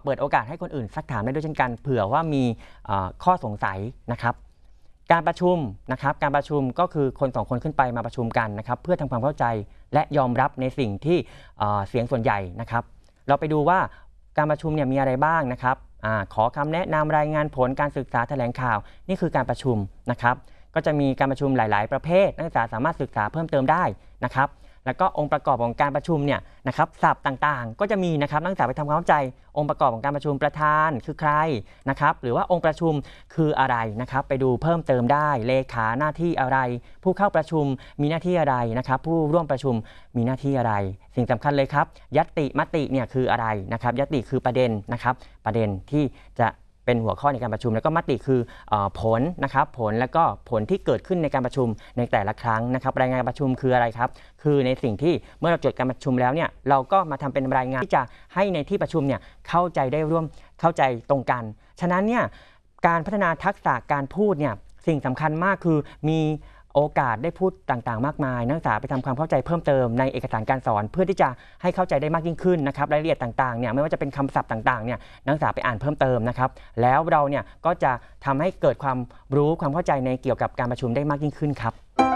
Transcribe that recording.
เปิดโอกาสให้คนอื่นซักถามได้ด้วยเช่นกันเผื่อว่ามีข้อสงสัยนะครับการประชุมนะครับการประชุมก็คือคน2คนขึ้นไปมาประชุมกันนะครับเพื่อทำความเข้าใจและยอมรับในสิ่งที่เสียงส่วนใหญ่นะครับเราไปดูว่าการประชุมเนี่ยมีอะไรบ้างนะครับขอคำแนะนำรายงานผลการศึกษาแถลงข่าวนี่คือการประชุมนะครับก็จะมีการประชุมหลายๆประเภทนักศึกษาสามารถศึกษาเพิ่มเติมได้นะครับแล้วก็องค์ประกอบของการประชุมเนี่ยนะครับศัพท์ต่างๆก็จะมีนะครับนักศึกษาไปทำความเข้าใจองค์ประกอบของการประชุมประธานคือใครนะครับหรือว่าองค์ประชุมคืออะไรนะครับไปดูเพิ่มเติมได้เลขาหน้าที่อะไรผู้เข้าประชุมมีหน้าที่อะไรนะครับผู้ร่วมประชุมมีหน้าที่อะไรสิ่งสำคัญเลยครับญัตติมติเนี่ยคืออะไรนะครับญัตติคือประเด็นนะครับประเด็นที่จะเป็นหัวข้อในการประชุมแล้วก็มติคือผลนะครับผลแล้วก็ผลที่เกิดขึ้นในการประชุมในแต่ละครั้งนะครับรายงานการประชุมคืออะไรครับคือในสิ่งที่เมื่อเราจดการประชุมแล้วเนี่ยเราก็มาทำเป็นรายงานที่จะให้ในที่ประชุมเนี่ยเข้าใจได้ร่วมเข้าใจตรงกันฉะนั้นเนี่ยการพัฒนาทักษะการพูดเนี่ยสิ่งสำคัญมากคือมีโอกาสได้พูดต่างๆมากมายนักศึกษาไปทำความเข้าใจเพิ่มเติมในเอกสารการสอนเพื่อที่จะให้เข้าใจได้มากยิ่งขึ้นนะครับรายละเอียดต่างๆเนี่ยไม่ว่าจะเป็นคำศัพท์ต่างๆเนี่ยนักศึกษาไปอ่านเพิ่มเติมนะครับแล้วเราเนี่ยก็จะทำให้เกิดความรู้ความเข้าใจในเกี่ยวกับการประชุมได้มากยิ่งขึ้นครับ